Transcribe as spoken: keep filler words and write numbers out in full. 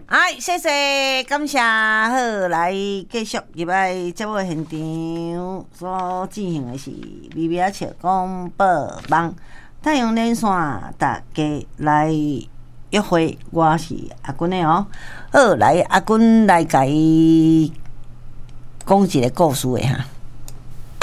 哎，谢谢，感谢，好，来继续入来节目现场所进行的是微微笑广播网太阳连线，大家来约会，我是阿君的哦。好，来阿君来甲伊讲一个故事的哈。